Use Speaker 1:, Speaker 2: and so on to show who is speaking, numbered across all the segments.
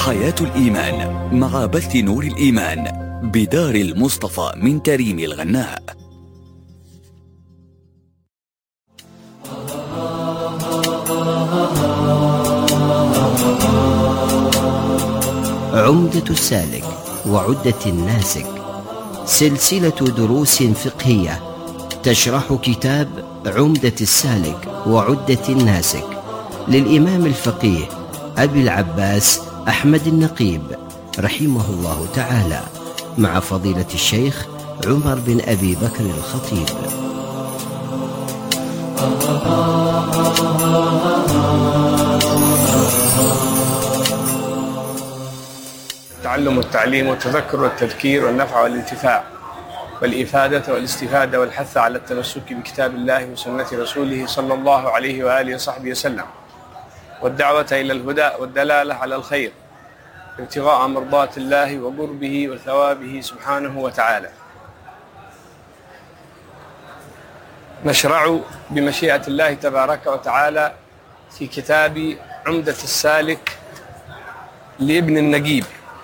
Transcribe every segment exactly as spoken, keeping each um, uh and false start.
Speaker 1: حياة الإيمان مع بث نور الإيمان بدار المصطفى من تريم الغناء.
Speaker 2: عمدة السالك وعدة الناسك، سلسلة دروس فقهية تشرح كتاب عمدة السالك وعدة الناسك للإمام الفقيه أبي العباس أحمد النقيب رحمه الله تعالى، مع فضيلة الشيخ عمر بن أبي بكر الخطيب.
Speaker 3: التعلم والتعليم والتذكر والتذكير والنفع والانتفاع والإفادة والاستفادة والحث على التمسك بكتاب الله وسنة رسوله صلى الله عليه وآله وصحبه وسلم، والدعوة إلى الهدى والدلالة على الخير، ابتغاء مرضات الله وقربه وثوابه سبحانه وتعالى. نشرع بمشيئة الله تبارك وتعالى في كتاب عمدة السالك لابن النقيب.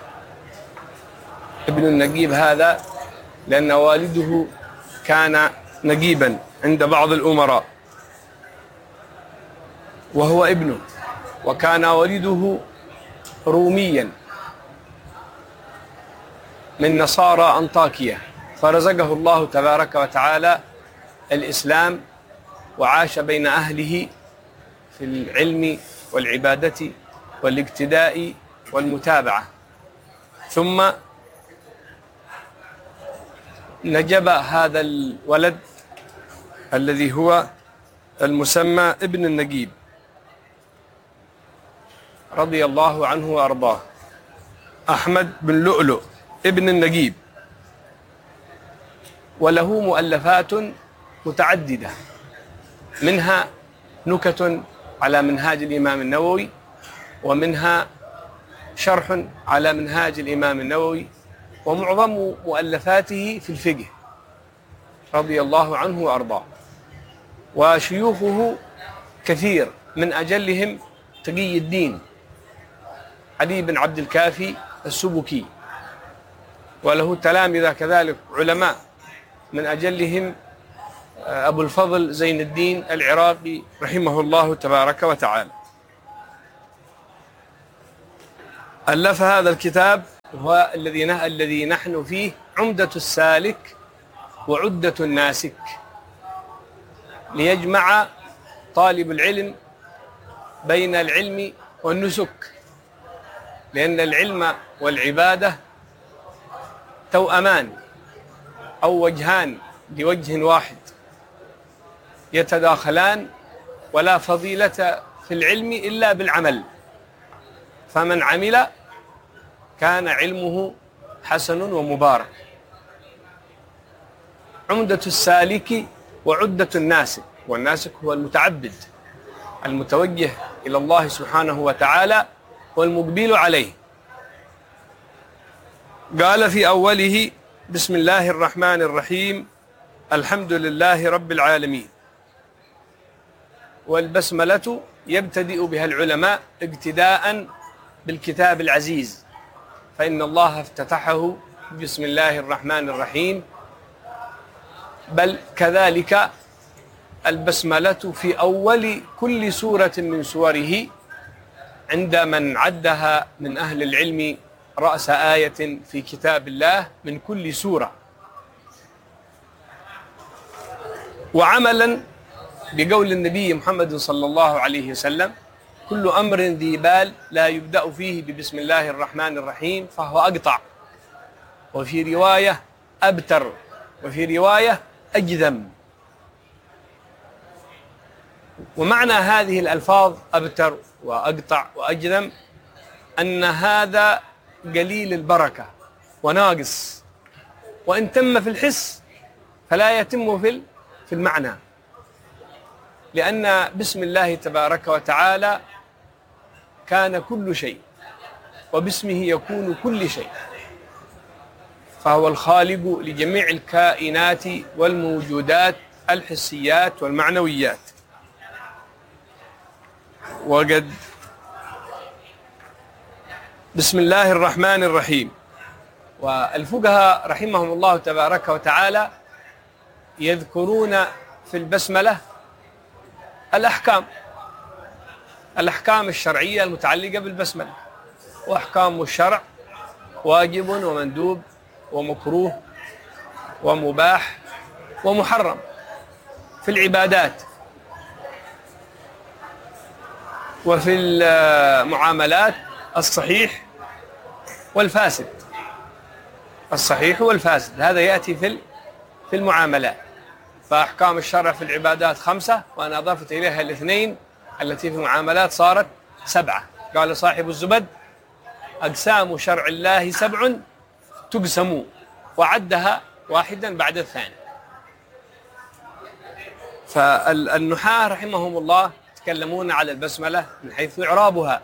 Speaker 3: ابن النقيب هذا لأن والده كان نقيبا عند بعض الأمراء وهو ابنه، وكان والده روميا من نصارى أنطاكية، فرزقه الله تبارك وتعالى الإسلام وعاش بين أهله في العلم والعبادة والاقتداء والمتابعة. ثم نجب هذا الولد الذي هو المسمى ابن النقيب رضي الله عنه وأرضاه، أحمد بن لؤلؤ ابن النقيب، وله مؤلفات متعددة، منها نكت على منهاج الإمام النووي، ومنها شرح على منهاج الإمام النووي، ومعظم مؤلفاته في الفقه رضي الله عنه وأرضاه. وشيوخه كثير، من أجلهم تقي الدين علي بن عبد الكافي السبكي، وله تلامذة كذلك علماء، من أجلهم أبو الفضل زين الدين العراقي رحمه الله تبارك وتعالى. ألف هذا الكتاب هو الذي الذي نحن فيه، عمدة السالك وعدة الناسك، ليجمع طالب العلم بين العلم والنسك، لأن العلم والعبادة توأمان أو وجهان لوجه واحد يتداخلان، ولا فضيلة في العلم إلا بالعمل، فمن عمل كان علمه حسن ومبارك. عمدة السالك وعدة الناسك، والناسك هو المتعبد المتوجه إلى الله سبحانه وتعالى والمقبل عليه. قال في أوله: بسم الله الرحمن الرحيم، الحمد لله رب العالمين. والبسملة يبتدئ بها العلماء اقتداء بالكتاب العزيز، فإن الله افتتحه بسم الله الرحمن الرحيم، بل كذلك البسملة في أول كل سورة من سوره عند من عدها من أهل العلم رأس آية في كتاب الله من كل سورة. وعملا بقول النبي محمد صلى الله عليه وسلم: كل أمر ذي بال لا يبدأ فيه ببسم الله الرحمن الرحيم فهو أقطع، وفي رواية أبتر، وفي رواية أجذم. ومعنى هذه الألفاظ أبتر وأقطع وأجذم أن هذا قليل البركة وناقص، وإن تم في الحس فلا يتم في في المعنى، لأن بسم الله تبارك وتعالى كان كل شيء، وباسمه يكون كل شيء، فهو الخالق لجميع الكائنات والموجودات الحسيات والمعنويات. وقد بسم الله الرحمن الرحيم. والفقهاء رحمهم الله تبارك وتعالى يذكرون في البسملة الأحكام الأحكام الشرعية المتعلقة بالبسملة، وأحكام الشرع واجب ومندوب ومكروه ومباح ومحرم في العبادات وفي المعاملات الصحيح والفاسد. الصحيح والفاسد هذا يأتي في في المعاملات. فأحكام الشرع في العبادات خمسة، وأنا أضفت إليها الاثنين التي في المعاملات صارت سبعة. قال صاحب الزبد: أقسام شرع الله سبع تقسم، وعدها واحدا بعد الثاني. فالنحاة رحمهم الله يتكلمون على البسملة من حيث إعرابها،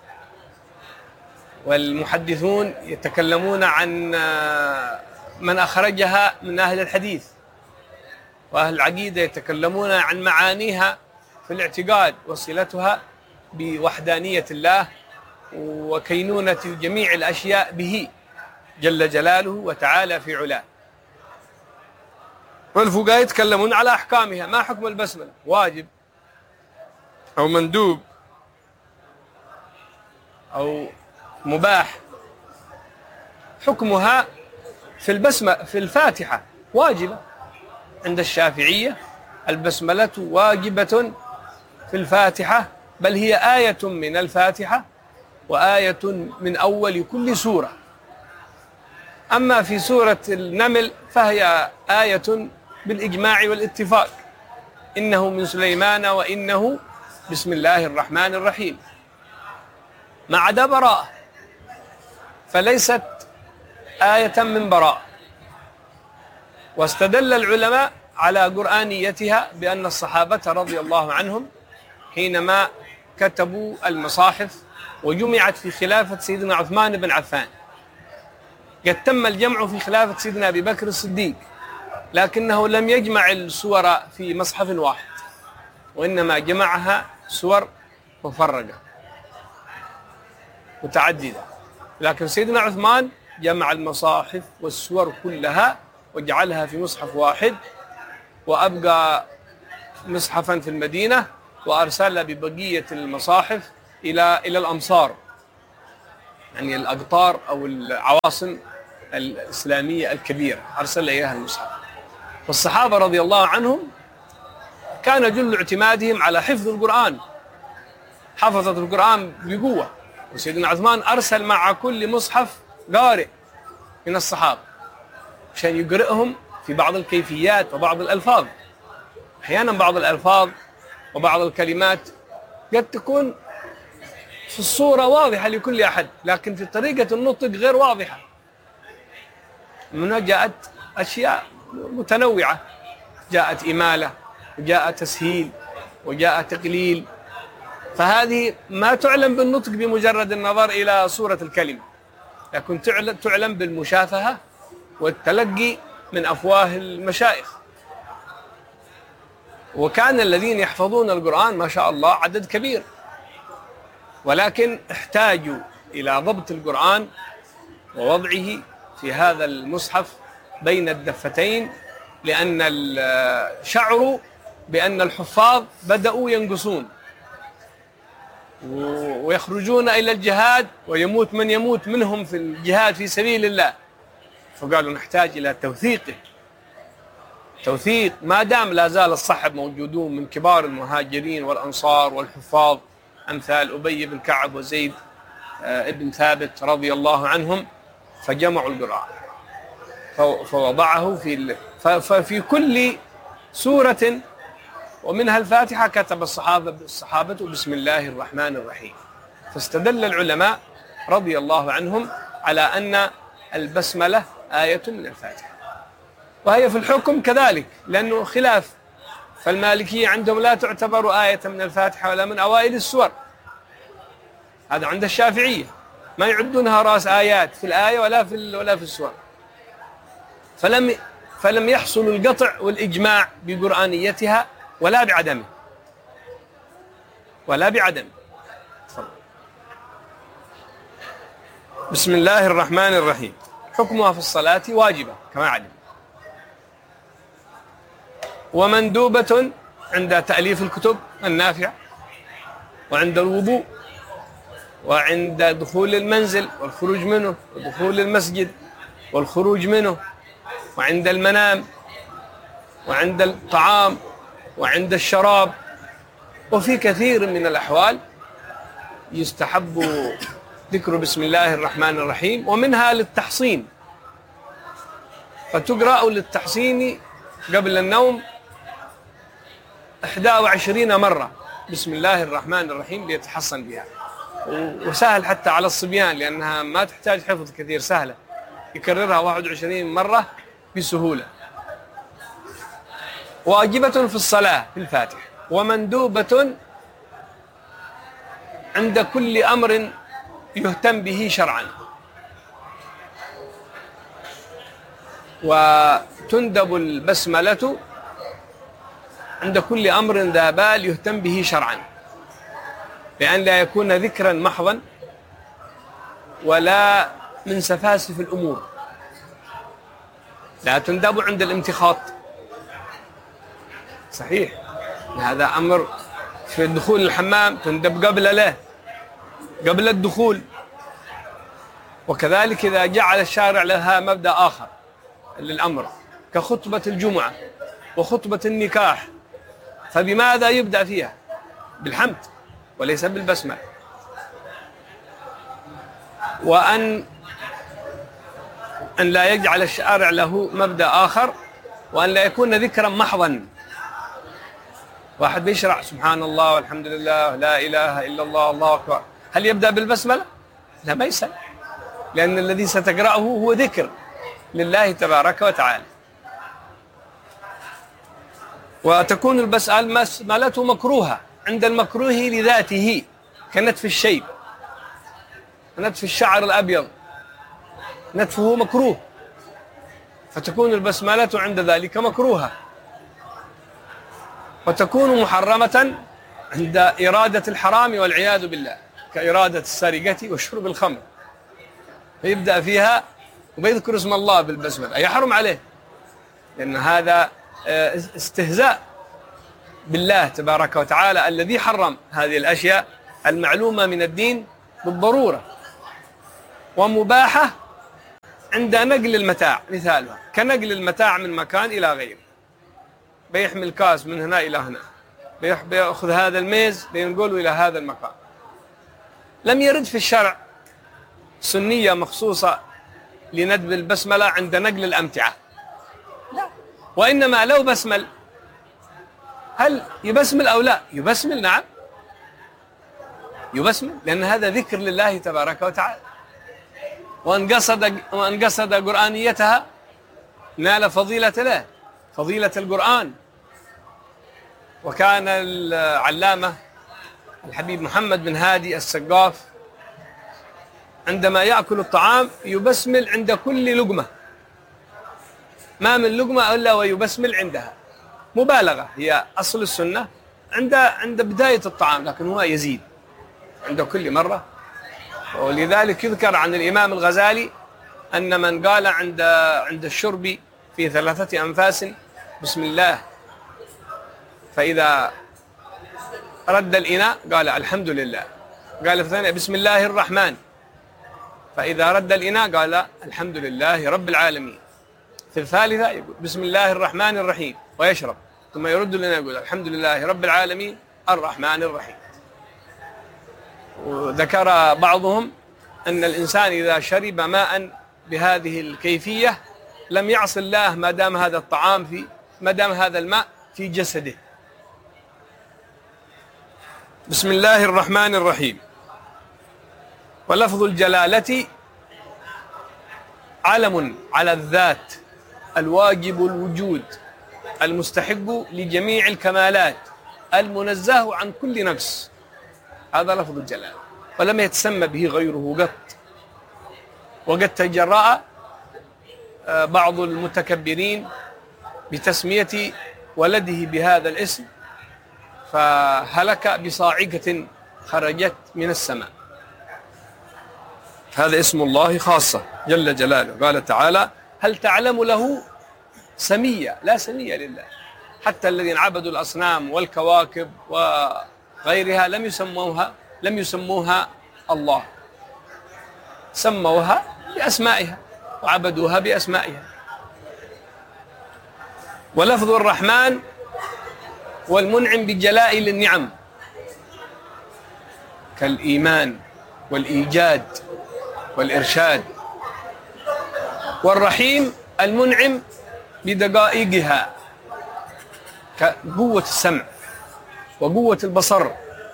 Speaker 3: والمحدثون يتكلمون عن من أخرجها من أهل الحديث، وأهل العقيدة يتكلمون عن معانيها في الاعتقاد وصلتها بوحدانية الله وكينونة جميع الأشياء به جل جلاله وتعالى في علاه. والفقهاء يتكلمون على أحكامها. ما حكم البسملة؟ واجب أو مندوب أو مباح؟ حكمها في البسمة في الفاتحة واجبة عند الشافعية. البسملة واجبة في الفاتحة، بل هي آية من الفاتحة وآية من أول كل سورة. أما في سورة النمل فهي آية بالإجماع والاتفاق: إنه من سليمان وإنه بسم الله الرحمن الرحيم، ما عدا براءة فليست آية من براءة. واستدل العلماء على قرآنيتها بأن الصحابة رضي الله عنهم حينما كتبوا المصاحف وجمعت في خلافة سيدنا عثمان بن عفان، قد تم الجمع في خلافة سيدنا أبي بكر الصديق، لكنه لم يجمع السور في مصحف واحد، وإنما جمعها سور مفرقة متعددة. لكن سيدنا عثمان جمع المصاحف والسور كلها وجعلها في مصحف واحد، وأبقى مصحفا في المدينة، وأرسل ببقية المصاحف إلى إلى الأمصار، يعني الأقطار أو العواصم الإسلامية الكبيرة، أرسل إليها المصحف. والصحابة رضي الله عنهم كان جل اعتمادهم على حفظ القرآن، حفظة القرآن بقوة. وسيدنا عثمان أرسل مع كل مصحف قارئ من الصحابة عشان يقرئهم في بعض الكيفيات وبعض الألفاظ. أحيانا بعض الألفاظ وبعض الكلمات قد تكون في الصورة واضحة لكل أحد، لكن في طريقة النطق غير واضحة. منها جاءت أشياء متنوعة، جاءت إمالة وجاء تسهيل وجاء تقليل، فهذه ما تعلم بالنطق بمجرد النظر إلى صورة الكلمة، لكن تعلم بالمشافهة والتلقي من أفواه المشايخ. وكان الذين يحفظون القرآن ما شاء الله عدد كبير، ولكن احتاجوا إلى ضبط القرآن ووضعه في هذا المصحف بين الدفتين، لأن شعروا بأن الحفاظ بدأوا ينقصون ويخرجون إلى الجهاد، ويموت من يموت منهم في الجهاد في سبيل الله، فقالوا نحتاج إلى توثيقه. توثيق ما دام لا زال الصحب موجودون من كبار المهاجرين والأنصار والحفاظ أمثال أبي بن كعب وزيد ابن ثابت رضي الله عنهم، فجمعوا القرآن فوضعه في ففي كل سورة ومنها الفاتحة كتب الصحابة الصحابة بسم الله الرحمن الرحيم. فاستدل العلماء رضي الله عنهم على أن البسملة آية من الفاتحة، وهي في الحكم كذلك لأنه خلاف. فالمالكية عندهم لا تعتبر آية من الفاتحة ولا من أوائل السور، هذا عند الشافعية ما يعدونها رأس آيات في الآية ولا في ولا في السور. فلم فلم يحصل القطع والإجماع بقرآنيتها ولا بعدمه ولا بعدمه. بسم الله الرحمن الرحيم حكمها في الصلاة واجبة كما علم، ومندوبة عند تأليف الكتب النافعة، وعند الوضوء، وعند دخول المنزل والخروج منه، ودخول المسجد والخروج منه، وعند المنام، وعند الطعام، وعند الشراب. وفي كثير من الأحوال يستحب ذكر بسم الله الرحمن الرحيم، ومنها للتحصين، فتقرأ للتحصين قبل النوم إحدى وعشرين مرة بسم الله الرحمن الرحيم ليتحصن بها. وسهل حتى على الصبيان لأنها ما تحتاج حفظ كثير، سهلة يكررها واحد وعشرين مرة بسهولة. واجبة في الصلاة في الفاتحة، ومندوبة عند كل أمر يهتم به شرعا، وتندب البسملة عند كل أمر ذا بال يهتم به شرعا، بأن لا يكون ذكرا محضا ولا من سفاسف الأمور. لا تندب عند الامتخاط، صحيح هذا أمر في الدخول الحمام تندب قبل له قبل الدخول. وكذلك إذا جعل الشارع لها مبدأ آخر للأمر كخطبة الجمعة وخطبة النكاح، فبماذا يبدأ فيها؟ بالحمد وليس بالبسمة. وأن أن لا يجعل الشارع له مبدأ آخر، وأن لا يكون ذكرا محضا. واحد بيشرع سبحان الله والحمد لله لا إله إلا الله الله أكبر، هل يبدأ بالبسملة؟ لا، ما يسأل، لأن الذي ستقرأه هو ذكر لله تبارك وتعالى. وتكون البسملة مكروهة عند المكروه لذاته كنتف الشيب، نتف الشعر الأبيض نتفه مكروه، فتكون البسملة عند ذلك مكروهة. وتكون محرمة عند إرادة الحرام والعياذ بالله، كإرادة السرقة وشرب الخمر، فيبدأ فيها وبيذكر اسم الله بالبسملة، يحرم عليه، لأن هذا استهزاء بالله تبارك وتعالى الذي حرم هذه الأشياء المعلومة من الدين بالضرورة. ومباحة عند نقل المتاع، مثالها كنقل المتاع من مكان إلى غيره، بيحمل كاس من هنا إلى هنا، بيأخذ هذا الميز بينقله إلى هذا المكان. لم يرد في الشرع سنية مخصوصة لندب البسملة عند نقل الأمتعة، لا. وإنما لو بسمل، هل يبسمل أو لا؟ يبسمل، نعم يبسمل، لأن هذا ذكر لله تبارك وتعالى. وأن قصد وأن قصد قرآنيتها نال فضيلة له، فضيلة القرآن. وكان العلامة الحبيب محمد بن هادي السقاف عندما يأكل الطعام يبسمل عند كل لقمة، ما من لقمة إلا ويبسمل عندها، مبالغة، هي أصل السنة عند عند بداية الطعام، لكن هو يزيد عند كل مرة. ولذلك يذكر عن الإمام الغزالي أن من قال عند عند الشرب في ثلاثة أنفاس بسم الله، فإذا رد الإناء قال الحمد لله، قال في الثانية بسم الله الرحمن، فإذا رد الإناء قال الحمد لله رب العالمين، في الثالثة يقول بسم الله الرحمن الرحيم ويشرب، ثم يرد الإناء يقول الحمد لله رب العالمين الرحمن الرحيم. وذكر بعضهم أن الإنسان إذا شرب ماء بهذه الكيفية لم يعص الله ما دام هذا الطعام في ما دام هذا الماء في جسده. بسم الله الرحمن الرحيم. ولفظ الجلالة علم على الذات الواجب الوجود المستحق لجميع الكمالات المنزه عن كل نقص، هذا لفظ الجلالة، ولم يتسمى به غيره قط. وقد تجرأ بعض المتكبرين بتسمية ولده بهذا الاسم، فهلك بصاعقة خرجت من السماء. هذا اسم الله خاصة جل جلاله. قال تعالى: هل تعلم له سميا؟ لا سمي لله. حتى الذين عبدوا الأصنام والكواكب وغيرها لم يسموها لم يسموها الله، سموها بأسمائها وعبدوها بأسمائها. ولفظ الرحمن والمنعم بجلائل النعم كالإيمان والإيجاد والإرشاد. والرحيم المنعم بدقائقها كقوة السمع وقوة البصر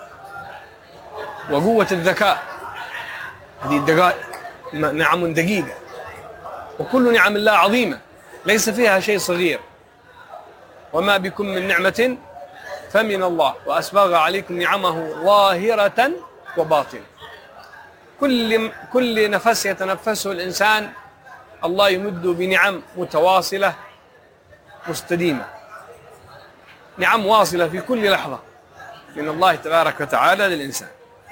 Speaker 3: وقوة الذكاء. هذه الدقائق نعم دقيقة، وكل نعم الله عظيمة ليس فيها شيء صغير. وما بكم من نعمة فمن الله وأسبغ عليكم نعمه ظاهرة وباطنة. كل كل نفس يتنفسه الإنسان الله يمد بنعم متواصلة مستديمة، نعم واصلة في كل لحظة من الله تبارك وتعالى للإنسان.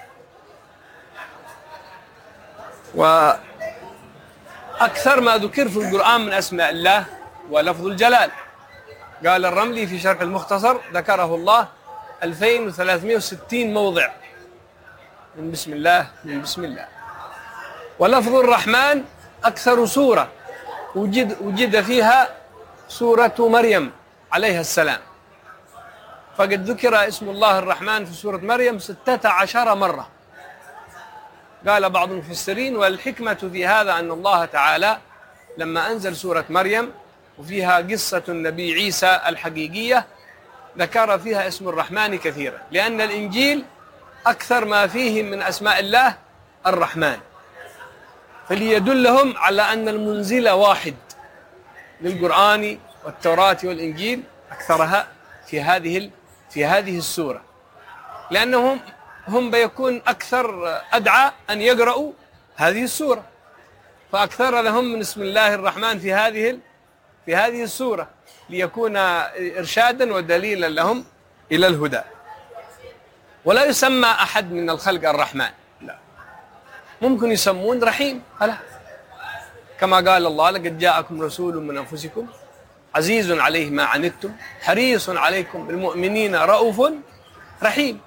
Speaker 3: وأكثر ما ذكر في القرآن من أسماء الله ولفظ الجلال. قال الرملي في شرح المختصر ذكره الله ألفين وثلاثمائة وستين موضع من بسم الله من بسم الله. ولفظ الرحمن أكثر سورة وجد, وجد فيها سورة مريم عليها السلام، فقد ذكر اسم الله الرحمن في سورة مريم ستة عشر مرة. قال بعض المفسرين: والحكمة في هذا أن الله تعالى لما أنزل سورة مريم وفيها قصة النبي عيسى الحقيقية ذكر فيها اسم الرحمن كثيرا، لأن الإنجيل أكثر ما فيه من أسماء الله الرحمن، فليدلهم على أن المنزل واحد للقرآن والتوراة والإنجيل أكثرها في هذه في هذه السورة، لأنهم هم بيكون أكثر أدعى أن يقرأوا هذه السورة، فأكثر لهم من اسم الله الرحمن في هذه في هذه السورة ليكون إرشادا ودليلا لهم إلى الهدى. ولا يسمى أحد من الخلق الرحمن، لا، ممكن يسمون رحيم، ألا كما قال الله: لقد جاءكم رسول من أنفسكم عزيز عليه ما عنتم حريص عليكم بالمؤمنين رؤوف رحيم.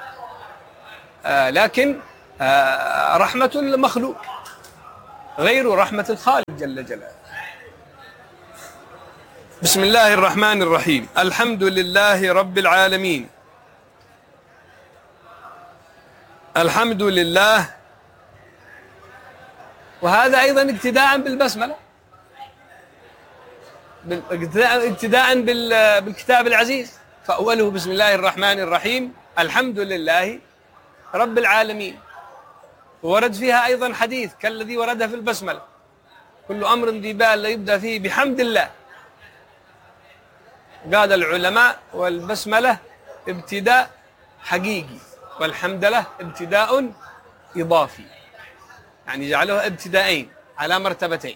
Speaker 3: آه لكن آه رحمة المخلوق غير رحمة الخالق جل جلاله. بسم الله الرحمن الرحيم. الحمد لله رب العالمين. الحمد لله، وهذا أيضا ابتداء بالبسملة، ابتداء بالكتاب العزيز، فأوله بسم الله الرحمن الرحيم الحمد لله رب العالمين. ورد فيها أيضا حديث كالذي وردها في البسملة: كل أمر ذي بال لا يبدأ فيه بحمد الله. قال العلماء: والبسملة ابتداء حقيقي، والحمد لله ابتداء إضافي، يعني جعلوها ابتدائين على مرتبتين.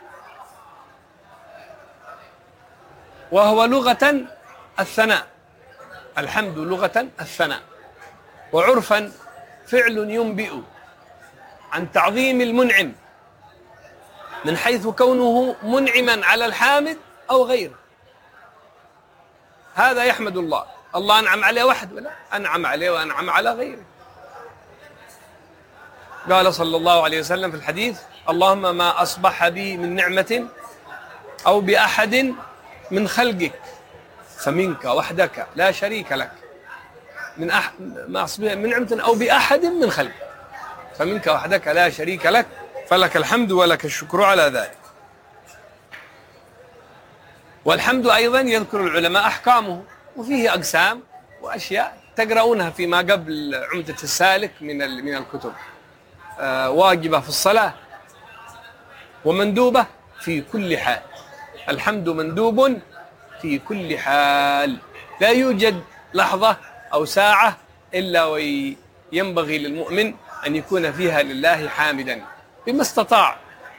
Speaker 3: وهو لغة الثناء، الحمد لغة الثناء، وعرفا فعل ينبئ عن تعظيم المنعم من حيث كونه منعما على الحامد أو غيره. هذا يحمد الله، الله أنعم عليه وحده، ولا أنعم عليه وأنعم على غيره. قال صلى الله عليه وسلم في الحديث: اللهم ما أصبح بي من نعمة أو بأحد من خلقك فمنك وحدك لا شريك لك، من أح... ما أصبح من نعمة أو بأحد من خلقك فمنك وحدك لا شريك لك، فلك الحمد ولك الشكر على ذلك. والحمد أيضا يذكر العلماء أحكامه، وفيه أقسام وأشياء تقرؤونها فيما قبل عمدة السالك من من الكتب. آه واجبة في الصلاة، ومندوبة في كل حال. الحمد مندوب في كل حال، لا يوجد لحظة أو ساعة إلا وينبغي للمؤمن أن يكون فيها لله حامدا بما استطاع،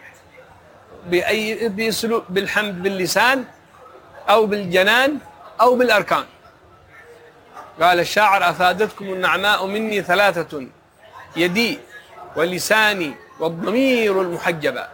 Speaker 3: بأي بأسلوب، بالحمد باللسان أو بالجنان أو بالأركان. قال الشاعر: أفادتكم النعماء مني ثلاثة، يدي ولساني والضمير المحجبة.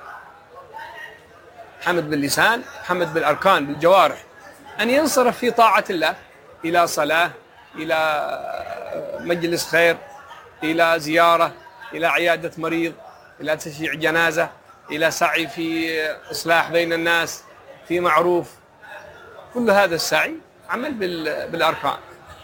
Speaker 3: حمد باللسان، حمد بالأركان بالجوارح، أن ينصرف في طاعة الله إلى صلاة، إلى مجلس خير، إلى زيارة، إلى عيادة مريض، إلى تشييع جنازة، إلى سعي في إصلاح بين الناس، في معروف. كل هذا السعي عمل بالأركان.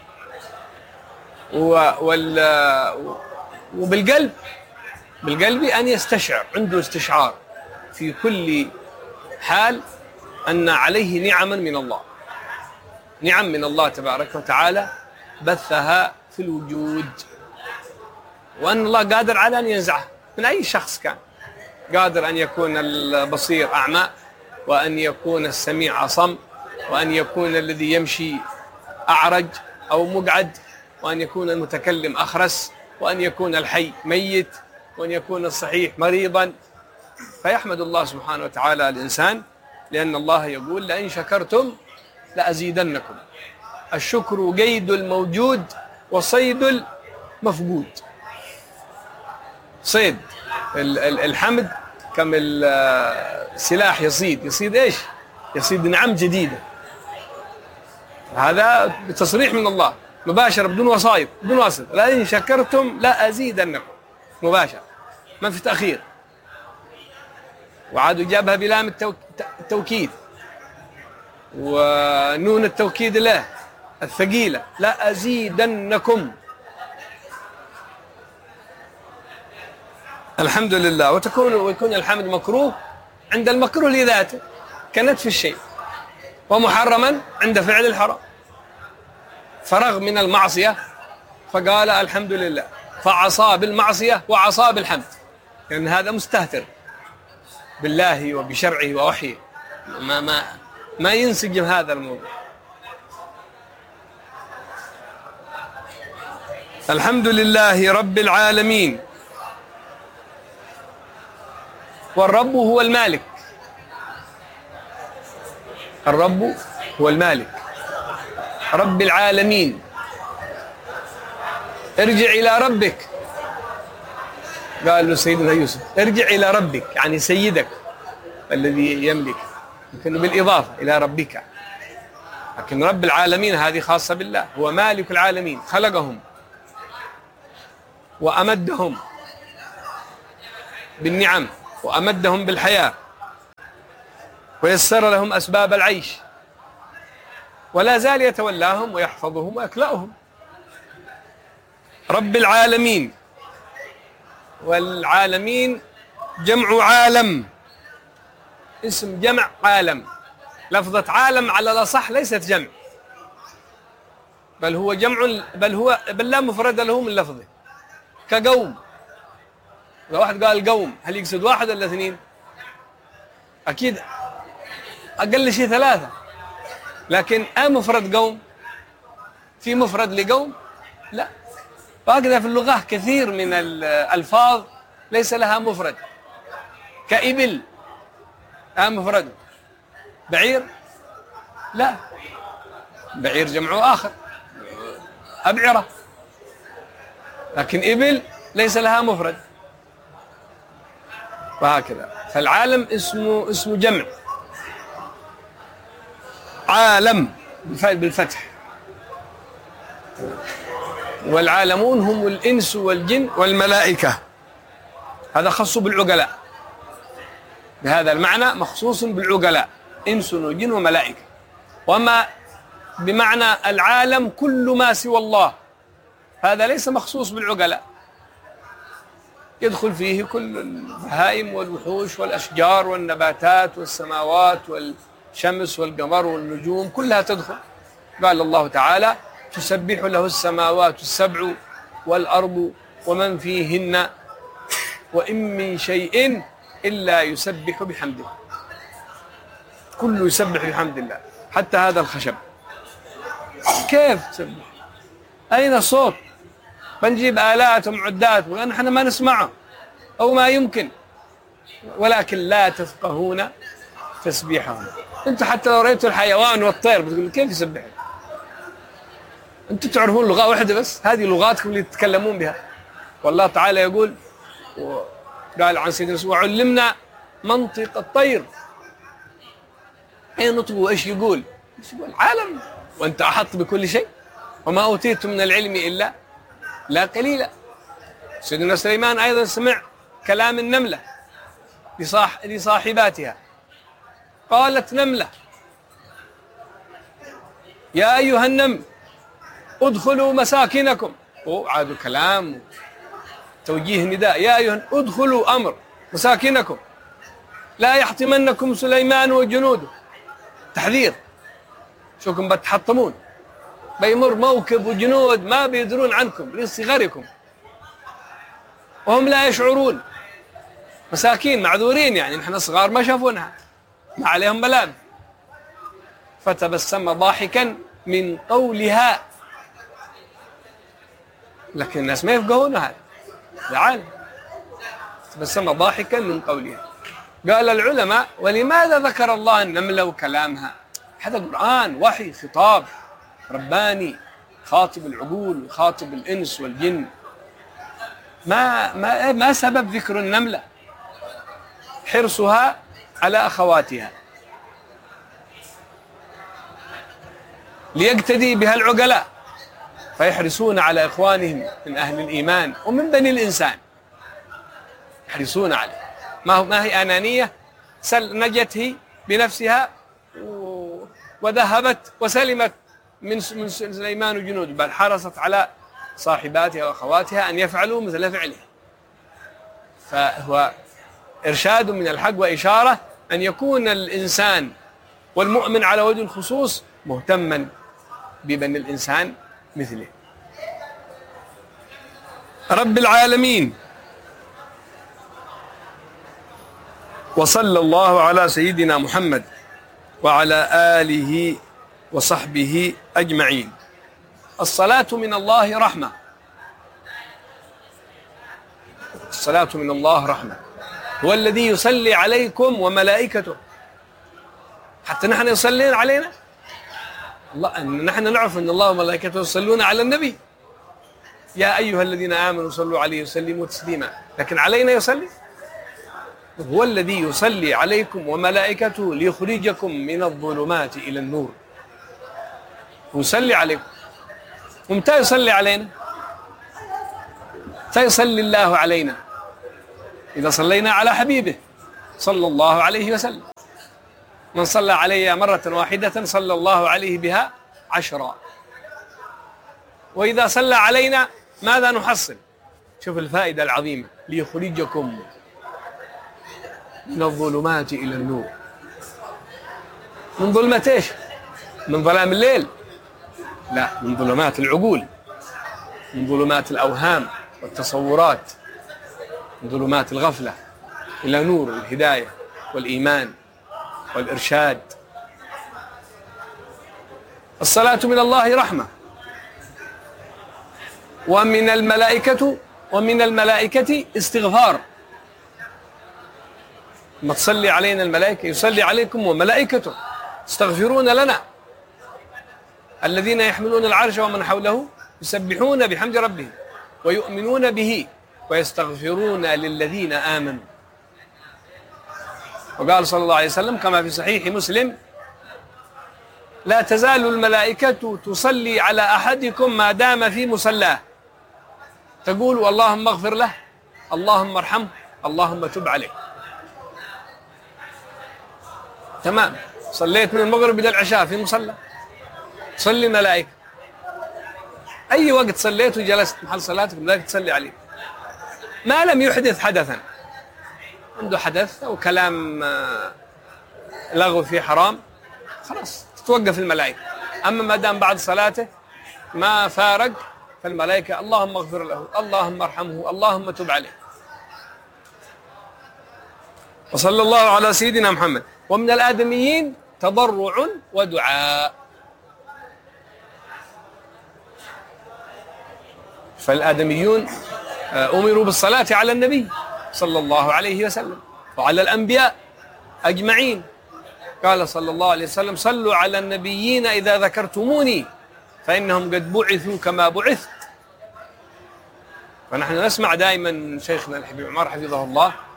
Speaker 3: وبالقلب، بالقلب أن يستشعر، عنده استشعار في كل حال أن عليه نعما من الله، نعم من الله تبارك وتعالى بثها في الوجود، وأن الله قادر على أن ينزعها من أي شخص كان. قادر أن يكون البصير أعمى، وأن يكون السميع أصم، وأن يكون الذي يمشي أعرج أو مقعد، وأن يكون المتكلم أخرس، وأن يكون الحي ميت، وأن يكون الصحيح مريضا. فيحمد الله سبحانه وتعالى الإنسان، لأن الله يقول: لئن شكرتم لأزيدنكم. الشكر قيد الموجود وصيد المفقود. صيد الحمد كم السلاح يصيد، يصيد إيش؟ يصيد نعم جديدة. هذا بتصريح من الله مباشرة، بدون وسائط، بدون واسط. لئن شكرتم لأزيدنكم، مباشرة، ما في تأخير. وعاد جابها بلام التوكيد ونون التوكيد له الثقيلة: لأزيدنكم. الحمد لله. وتكون ويكون الحمد مكروه عند المكروه لذاته كنتف الشيء، ومحرما عند فعل الحرام. فرغ من المعصية فقال الحمد لله، فعصى بالمعصية وعصى بالحمد، لأن يعني هذا مستهتر بالله وبشرعه ووحيه، ما ما ما ينسجم هذا الموضوع. الحمد لله رب العالمين. والرب هو المالك، الرب هو المالك رب العالمين. ارجع إلى ربك، قال له سيدنا يوسف: ارجع إلى ربك، يعني سيدك الذي يملك، يمكن بالإضافة إلى ربك. لكن رب العالمين هذه خاصة بالله، هو مالك العالمين، خلقهم وأمدهم بالنعم، وأمدهم بالحياة، ويسر لهم أسباب العيش، ولا زال يتولاهم ويحفظهم ويكلأهم. رب العالمين. والعالمين جمع عالم، اسم جمع عالم. لفظة عالم على الأصح ليست جمع، بل هو جمع، بل هو بل لا مفرد له من لفظه. كقوم، لو واحد قال قوم هل يقصد واحد ولا اثنين؟ أكيد أقل شيء ثلاثة. لكن أي مفرد قوم؟ في مفرد لقوم؟ لا. وهكذا في اللغة كثير من الألفاظ ليس لها مفرد، كإبل أه مفرد. بعير لا، بعير جمعه آخر، أبعرة. لكن إبل ليس لها مفرد. وهكذا. فالعالم اسمه اسمه جمع، عالم بالفتح. والعالمون هم الإنس والجن والملائكة. هذا خاص بالعقلاء، بهذا المعنى مخصوص بالعقلاء، إنس وجن وملائكة. وما بمعنى العالم كل ما سوى الله، هذا ليس مخصوص بالعقلاء، يدخل فيه كل البهائم والوحوش والأشجار والنباتات والسماوات والشمس والقمر والنجوم، كلها تدخل. قال الله تعالى: تسبح له السماوات السبع والأرض ومن فيهن وإن من شيء إلا يسبح بحمده. كله يسبح بحمد الله، حتى هذا الخشب. كيف تسبح؟ أين الصوت؟ بنجيب آلات ومعدات ونحن ما نسمعه أو ما يمكن، ولكن لا تفقهون تسبيحهم. أنت حتى لو رأيتوا الحيوان والطير بتقول كيف يسبحون؟ أنتم تعرفون لغة واحدة بس، هذه لغاتكم اللي تتكلمون بها. والله تعالى يقول: قال عن سيدنا وعلمنا منطق الطير. ايه نطقه وايش يقول؟ ايش يقول؟ عالم وانت احط بكل شيء وما اوتيتم من العلم الا لا قليلا. سيدنا سليمان ايضا سمع كلام النمله لصاح لصاحباتها، قالت نمله يا ايها النمل ادخلوا مساكنكم. وعادوا كلام توجيه نداء، يا ايها ادخلوا امر مساكنكم لا يحطمنكم سليمان وجنوده. تحذير، شوكم بتحطمون، بيمر موكب وجنود ما بيدرون عنكم لصغركم وهم لا يشعرون. مساكين معذورين، يعني نحن صغار ما شافونها، ما عليهم ملام. فتبسم ضاحكا من قولها، لكن الناس ما يفقهون هذا العالم. تبسم ضاحكا من قولها. قال العلماء ولماذا ذكر الله النملة وكلامها؟ هذا قرآن وحي خطاب رباني خاطب العقول وخاطب الإنس والجن. ما ما ما سبب ذكر النملة؟ حرصها على أخواتها ليقتدي بها العقلاء، فيحرصون على إخوانهم من أهل الإيمان ومن بني الإنسان، يحرصون عليه. ما ما هي أنانية، سل نجت هي بنفسها وذهبت وسلمت من من سليمان وجنوده، بل حرصت على صاحباتها وأخواتها أن يفعلوا مثل فعلها. فهو إرشاد من الحق وإشارة أن يكون الإنسان والمؤمن على وجه الخصوص مهتما ببني الإنسان مثله. رب العالمين، وصلى الله على سيدنا محمد وعلى آله وصحبه أجمعين. الصلاة من الله رحمة، الصلاة من الله رحمة، هو الذي يصلي عليكم وملائكته. حتى نحن يصلين علينا الله، نحن نعرف أن الله وملائكته يصلون على النبي، يا أيها الذين آمنوا صلوا عليه وسلموا تسليما، لكن علينا يصلي. هو الذي يصلي عليكم وملائكته ليخرجكم من الظلمات إلى النور. ويصلي عليكم. ومتى يصلي علينا؟ متى يصلي الله علينا؟ إذا صلينا على حبيبه صلى الله عليه وسلم. من صلى علي مرة واحدة صلى الله عليه بها عشرا. وإذا صلى علينا ماذا نحصل؟ شوف الفائدة العظيمة، ليخرجكم من الظلمات إلى النور. من ظلمة إيش؟ من ظلام الليل؟ لا، من ظلمات العقول، من ظلمات الأوهام والتصورات، من ظلمات الغفلة إلى نور الهداية والإيمان والإرشاد. الصلاة من الله رحمة، ومن الملائكة ومن الملائكة استغفار. ما تصلي علينا الملائكة، يصلي عليكم وملائكته استغفرون لنا. الذين يحملون العرش ومن حوله يسبحون بحمد ربهم ويؤمنون به ويستغفرون للذين آمنوا. وقال صلى الله عليه وسلم كما في صحيح مسلم: لا تزال الملائكة تصلي على أحدكم ما دام في مصلاه، تقول اللهم اغفر له، اللهم ارحمه، اللهم تب عليه. تمام، صليت من المغرب إلى العشاء في مصلى، صلي الملائكة. أي وقت صليت وجلست محل صلاتك الملائكة تصلي عليه، ما لم يحدث حدثا، عنده حدث أو كلام لغو فيه حرام، خلاص تتوقف الملائكة. أما ما دام بعد صلاته ما فارق فالملائكة اللهم اغفر له، اللهم ارحمه، اللهم تب عليه. وصلى الله على سيدنا محمد. ومن الآدميين تضرع ودعاء، فالآدميون أمروا بالصلاة على النبي صلى الله عليه وسلم وعلى الأنبياء أجمعين. قال صلى الله عليه وسلم: صلوا على النبيين إذا ذكرتموني فإنهم قد بعثوا كما بعثت. فنحن نسمع دائما شيخنا الحبيب عمر حفظه الله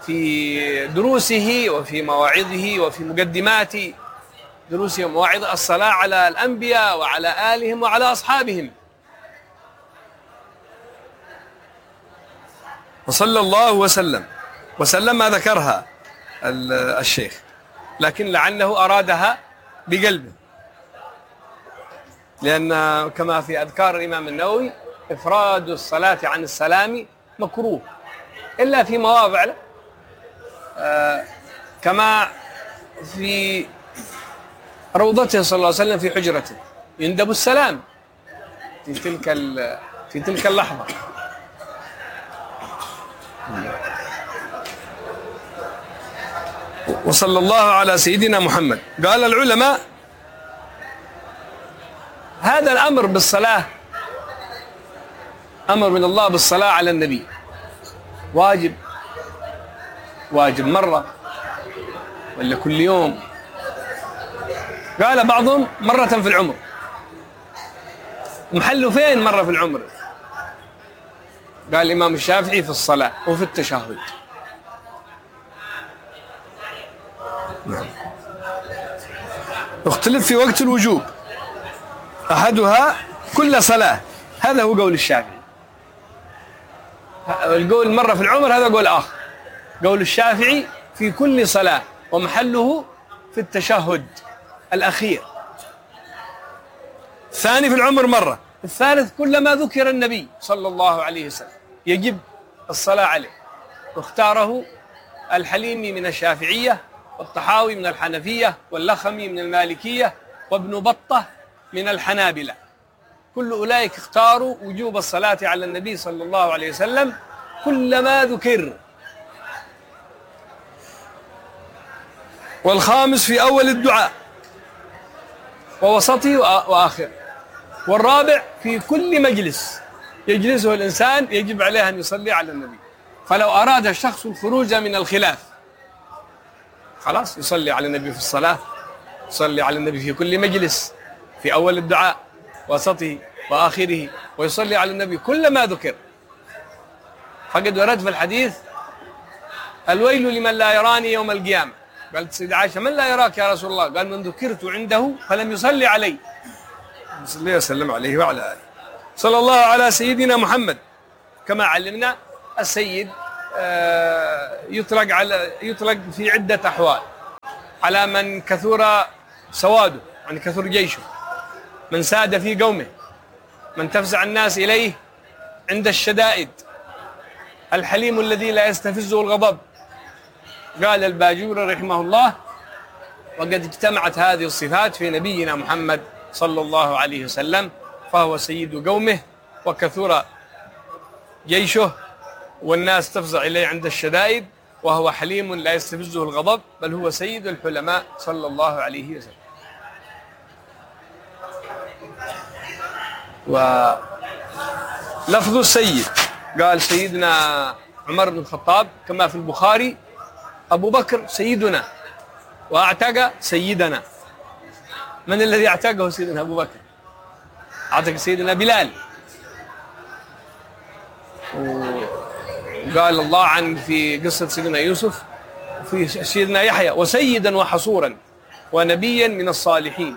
Speaker 3: في دروسه وفي مواعظه وفي مقدمات دروسه ومواعظ الصلاة على الأنبياء وعلى آلهم وعلى أصحابهم. وصلى الله وسلم وسلم ما ذكرها الشيخ، لكن لعله أرادها بقلبه، لأن كما في أذكار الإمام النووي إفراد الصلاة عن السلام مكروه إلا في مواضع، آه كما في روضته صلى الله عليه وسلم في حجرته يندب السلام في تلك في تلك اللحظة. وصلى الله على سيدنا محمد. قال العلماء هذا الأمر بالصلاة أمر من الله بالصلاة على النبي، واجب واجب مرة ولا كل يوم؟ قال بعضهم مرة في العمر. محله فين مرة في العمر؟ قال الإمام الشافعي في الصلاة وفي التشهد. نعم. اختلف في وقت الوجوب، أحدها كل صلاة، هذا هو قول الشافعي. القول مرة في العمر هذا قول آخر. قول الشافعي في كل صلاة، ومحله في التشهد الأخير. الثاني في العمر مرة. الثالث كلما ذكر النبي صلى الله عليه وسلم يجب الصلاة عليه، واختاره الحليمي من الشافعية، والطحاوي من الحنفية، واللخمي من المالكية، وابن بطة من الحنابلة. كل أولئك اختاروا وجوب الصلاة على النبي صلى الله عليه وسلم كلما ذكر. والخامس في أول الدعاء ووسطه وآخره. والرابع في كل مجلس يجلسه الإنسان يجب عليه أن يصلي على النبي. فلو أراد الشخص الخروج من الخلاف خلاص يصلي على النبي في الصلاة، يصلي على النبي في كل مجلس، في أول الدعاء وسطه وآخره، ويصلي على النبي كلما ذكر. فقد ورد في الحديث الويل لمن لا يراني يوم القيامة. قالت سيدة عائشة من لا يراك يا رسول الله؟ قال من ذكرت عنده فلم يصلي علي. صلى وسلم عليه وعلى آله. صلى الله على سيدنا محمد. كما علمنا السيد يطلق على يطلق في عدة أحوال، على من كثر سواده يعني كثر جيشه، من ساد في قومه، من تفزع الناس إليه عند الشدائد، الحليم الذي لا يستفزه الغضب. قال الباجور رحمه الله وقد اجتمعت هذه الصفات في نبينا محمد صلى الله عليه وسلم، فهو سيد قومه وكثر جيشه والناس تفزع إليه عند الشدائد، وهو حليم لا يستفزه الغضب، بل هو سيد الحلماء صلى الله عليه وسلم. ولفظ السيد قال سيدنا عمر بن الخطاب كما في البخاري أبو بكر سيدنا وأعتق سيدنا. من الذي اعتقه سيدنا أبو بكر؟ اعتق سيدنا بلال. وقال الله عن في قصة سيدنا يوسف في سيدنا يحيى وسيدا وحصورا ونبيا من الصالحين.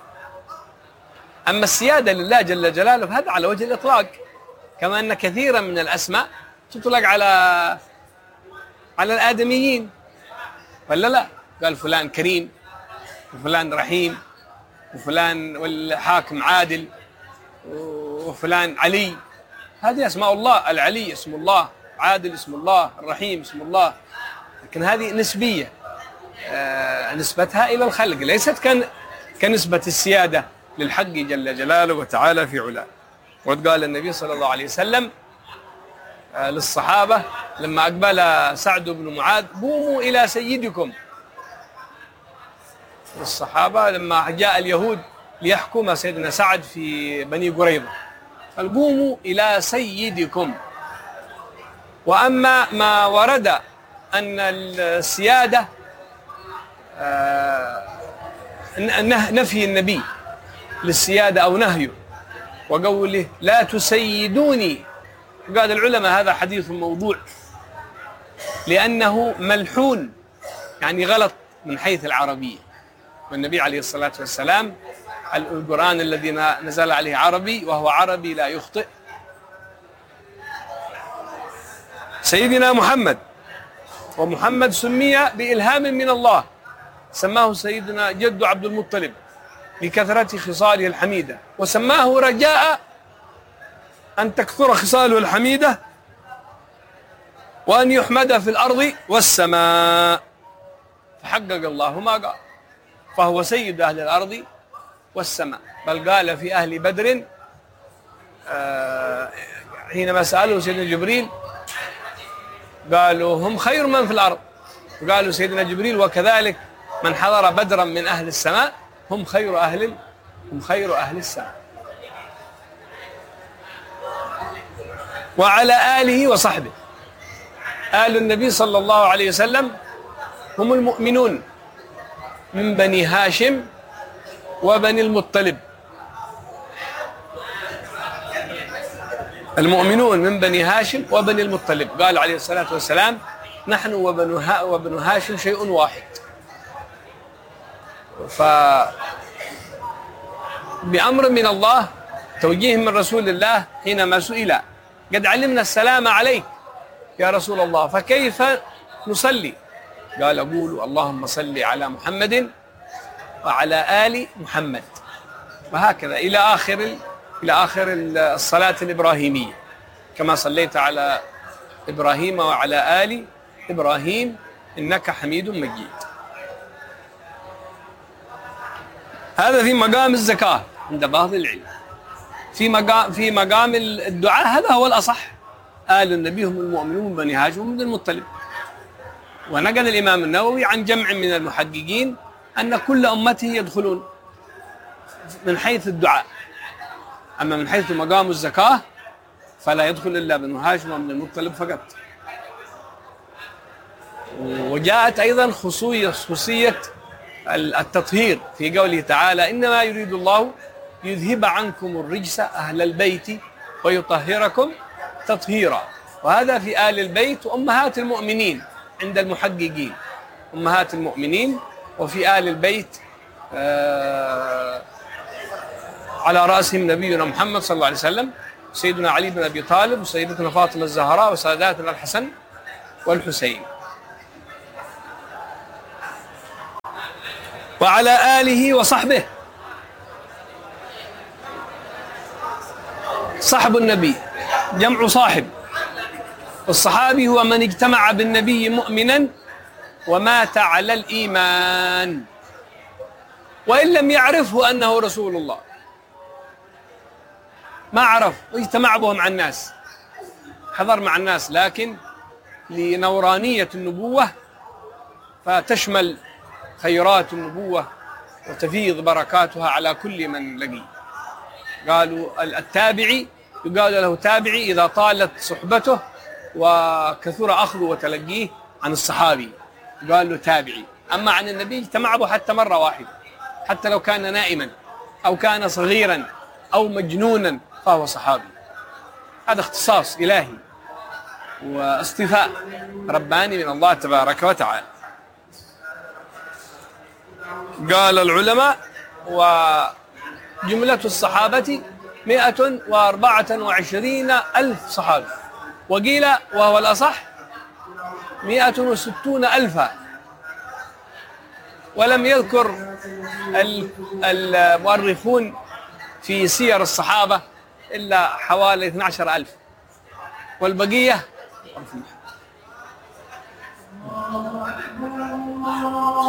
Speaker 3: أما السيادة لله جل جلاله هذا على وجه الإطلاق، كما أن كثيرا من الأسماء تطلق على على الآدميين ولا لا؟ قال فلان كريم وفلان رحيم وفلان والحاكم عادل وفلان علي. هذه أسماء الله. العلي اسم الله، عادل اسم الله، الرحيم اسم الله، لكن هذه نسبية آه نسبتها إلى الخلق، ليست كان كنسبة السيادة للحق جل جلاله وتعالى في علاه. وقد قال النبي صلى الله عليه وسلم آه للصحابة لما أقبل سعد بن معاذ قوموا إلى سيدكم. الصحابة لما جاء اليهود ليحكم سيدنا سعد في بني قريظة قال قوموا إلى سيدكم. وأما ما ورد أن السيادة آه نفي النبي للسيادة أو نهيه وقوله لا تسيدوني، قال العلماء هذا حديث موضوع لأنه ملحون، يعني غلط من حيث العربية. والنبي عليه الصلاة والسلام القرآن الذي نزل عليه عربي، وهو عربي لا يخطئ. سيدنا محمد، ومحمد سمي بإلهام من الله، سماه سيدنا جد عبد المطلب لكثرة خصاله الحميدة، وسماه رجاء أن تكثر خصاله الحميدة وأن يحمد في الأرض والسماء، فحقق الله ما قال، فهو سيد أهل الأرض والسماء. بل قال في أهل بدر آه حينما سأله سيدنا جبريل قالوا هم خير من في الأرض، وقالوا سيدنا جبريل وكذلك من حضر بدرا من أهل السماء هم خير أهل هم خير أهل السماء. وعلى آله وصحبه. آل النبي صلى الله عليه وسلم هم المؤمنون من بني هاشم وبني المطلب، المؤمنون من بني هاشم وبني المطلب. قال عليه الصلاة والسلام نحن وبنو ها وبنو هاشم شيء واحد. فبأمر من الله، توجيه من رسول الله، حينما سئل قد علمنا السلام عليك يا رسول الله فكيف نصلي؟ قال قولوا اللهم صل على محمد وعلى آل محمد، وهكذا إلى آخر إلى آخر الصلاة الإبراهيمية، كما صليت على إبراهيم وعلى آل إبراهيم إنك حميد مجيد. هذا في مقام الزكاة عند بعض العلم. في مقام في مقام الدعاء هذا هو الأصح، آل النبي هم المؤمنون من بني هاشم ومن المطلب. ونقل الإمام النووي عن جمع من المحققين أن كل أمته يدخلون من حيث الدعاء، أما من حيث مقام الزكاة فلا يدخل إلا بنو هاشم ومن المطلب فقط. وجاءت أيضا خصوصية خصوصية التطهير في قوله تعالى إنما يريد الله يذهب عنكم الرجس أهل البيت ويطهركم تطهيرا. وهذا في آل البيت وأمهات المؤمنين عند المحققين، أمهات المؤمنين وفي آل البيت آه على رأسهم نبينا محمد صلى الله عليه وسلم، سيدنا علي بن أبي طالب وسيدتنا فاطمة الزهراء وساداتنا الحسن والحسين. وعلى آله وصحبه. صحب النبي جمع صاحب، والصحابي هو من اجتمع بالنبي مؤمنا ومات على الإيمان وإن لم يعرفه أنه رسول الله، ما عرف واجتمع به مع الناس، حضر مع الناس، لكن لنورانية النبوة فتشمل خيرات النبوة وتفيض بركاتها على كل من لقي. قالوا التابعي يقال له تابعي إذا طالت صحبته وكثر أخذه وتلقيه عن الصحابي قال له تابعي. أما عن النبي اجتمع به حتى مرة واحدة، حتى لو كان نائما أو كان صغيرا أو مجنونا فهو صحابي. هذا اختصاص إلهي واصطفاء رباني من الله تبارك وتعالى. قال العلماء وجملة الصحابة مئة وأربعة وعشرين ألف صحابي، وقيل وهو الأصح مئة وستون ألفا، ولم يذكر المؤرخون في سير الصحابة إلا حوالي اثني عشر ألف، والبقية